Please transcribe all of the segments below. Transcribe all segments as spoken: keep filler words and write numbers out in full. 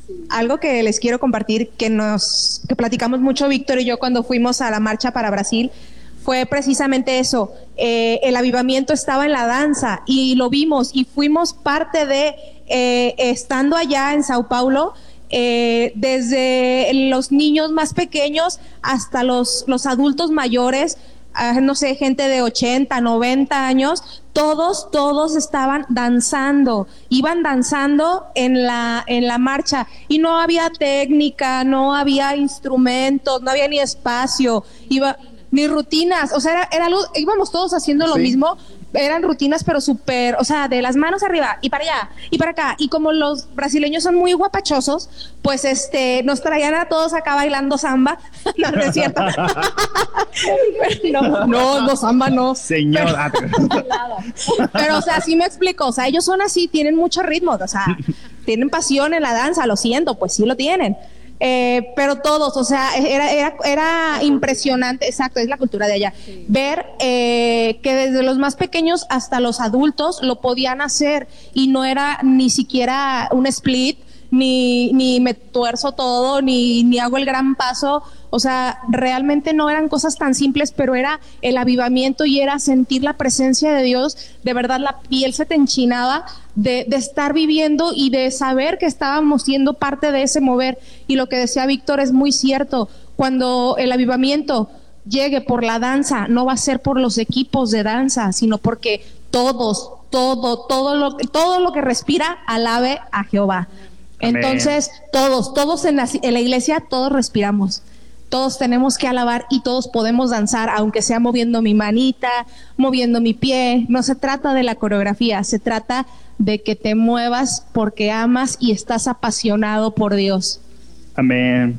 Algo que les quiero compartir, que nos que platicamos mucho Víctor y yo cuando fuimos a la marcha para Brasil, fue precisamente eso. Eh, el avivamiento estaba en la danza y lo vimos y fuimos parte de, eh, estando allá en Sao Paulo, eh, desde los niños más pequeños hasta los, los adultos mayores, Uh, no sé, gente de ochenta, noventa años, todos, todos estaban danzando, iban danzando en la, en la marcha y no había técnica, no había instrumentos, no había ni espacio, iba, ni rutinas, o sea, era, era algo, íbamos todos haciendo lo sí. mismo, eran rutinas pero súper, o sea, de las manos arriba y para allá y para acá, y como los brasileños son muy guapachosos, pues este, nos traían a todos acá bailando samba. No, no es cierto. no, no, no, samba no. Señor. Pero, pero, o sea, sí me explico, o sea, ellos son así, tienen mucho ritmo, o sea, tienen pasión en la danza, lo siento, pues sí lo tienen. Eh, pero todos, o sea, era, era, era impresionante, exacto, es la cultura de allá, sí. ver eh, que desde los más pequeños hasta los adultos lo podían hacer y no era ni siquiera un split, ni, ni me tuerzo todo, ni, ni hago el gran paso, o sea, realmente no eran cosas tan simples, pero era el avivamiento y era sentir la presencia de Dios, de verdad la piel se te enchinaba de, de estar viviendo y de saber que estábamos siendo parte de ese mover, y lo que decía Víctor es muy cierto, cuando el avivamiento llegue por la danza, no va a ser por los equipos de danza, sino porque todos, todo, todo lo, todo lo que respira alabe a Jehová. Amén. Entonces, todos, todos en la, en la iglesia, todos respiramos. Todos tenemos que alabar y todos podemos danzar, aunque sea moviendo mi manita, moviendo mi pie. No se trata de la coreografía, se trata de que te muevas porque amas y estás apasionado por Dios. Amén.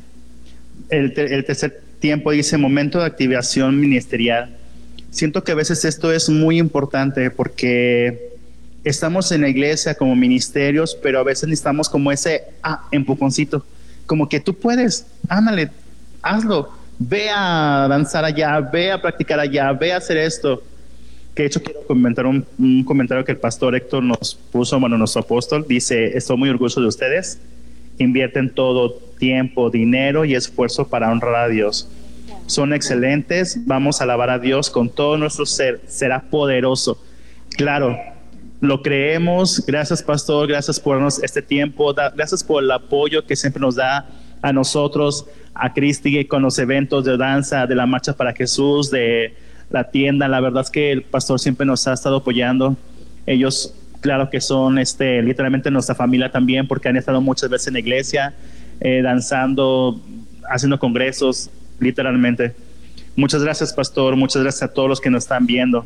El, te, el tercer tiempo dice momento de activación ministerial. Siento que a veces esto es muy importante porque estamos en la iglesia como ministerios, pero a veces necesitamos como ese ah, empujoncito, como que tú puedes, ándale, hazlo, ve a danzar allá, ve a practicar allá, ve a hacer esto. Que de hecho quiero comentar un, un comentario que el pastor Héctor nos puso, bueno, nuestro apóstol, dice, estoy muy orgulloso de ustedes, invierten todo tiempo, dinero y esfuerzo para honrar a Dios. Son excelentes, vamos a alabar a Dios con todo nuestro ser, será poderoso. Claro, lo creemos, gracias pastor, gracias por darnos este tiempo, da, gracias por el apoyo que siempre nos da a nosotros, a Cristi con los eventos de danza, de la Marcha para Jesús, de la tienda. La verdad es que el pastor siempre nos ha estado apoyando. Ellos, claro que son este, literalmente nuestra familia también, porque han estado muchas veces en la iglesia, eh, danzando, haciendo congresos, literalmente. Muchas gracias, pastor. Muchas gracias a todos los que nos están viendo.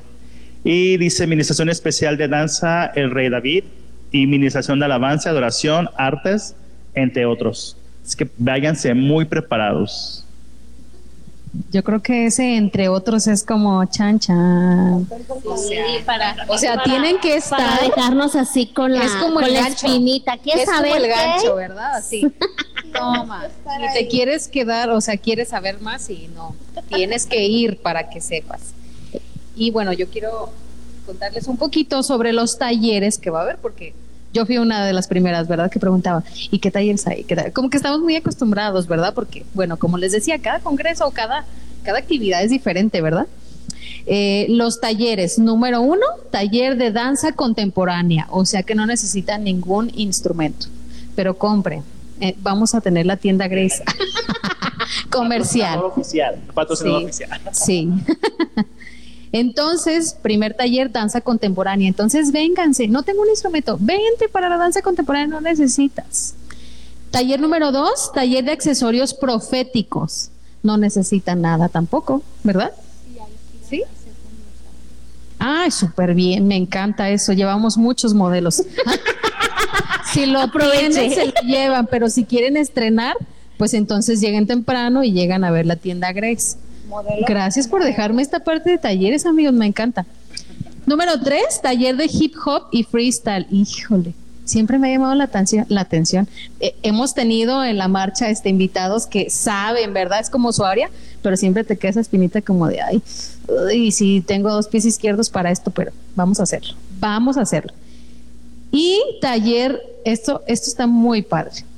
Y dice, ministración especial de danza, el Rey David, y ministración de alabanza, adoración, artes, entre otros. Así que váyanse muy preparados. Yo creo que ese entre otros es como chan chan. Sí, para, o sea, para, tienen que estar, para dejarnos así con la, es como con el la gancho. espinita. ¿Quieres es saber como el qué? gancho, ¿verdad? Así. Toma. Y te quieres quedar, o sea, quieres saber más y no. Tienes que ir para que sepas. Y bueno, yo quiero contarles un poquito sobre los talleres que va a haber, porque yo fui una de las primeras, ¿verdad? Que preguntaba, ¿y qué talleres hay? ¿Qué tal? Como que estamos muy acostumbrados, ¿verdad? Porque, bueno, como les decía, cada congreso o cada, cada actividad es diferente, ¿verdad? Eh, los talleres, número uno, taller de danza contemporánea, o sea que no necesitan ningún instrumento, pero compren. Eh, vamos a tener la tienda Grace comercial. Patrocinador oficial. Patrocinador sí, oficial. Sí. Entonces, primer taller, danza contemporánea. Entonces, vénganse, no tengo un instrumento, vente para la danza contemporánea, no necesitas. Taller número dos, taller de accesorios proféticos. No necesitan nada tampoco, ¿verdad? ¿Sí? Ah, súper bien, me encanta eso. Llevamos muchos modelos. Si lo tienen, se lo llevan, pero si quieren estrenar, pues entonces lleguen temprano y llegan a ver la tienda Grace. Modelo. Gracias por dejarme esta parte de talleres, amigos, me encanta. Número tres, taller de hip hop y freestyle. Híjole, siempre me ha llamado la atención. La atención. Eh, hemos tenido en la marcha este, invitados que saben, ¿verdad? Es como su área, pero siempre te queda esa espinita como de, ay, y si tengo dos pies izquierdos para esto, pero vamos a hacerlo, vamos a hacerlo. Y taller, esto, esto está muy padre.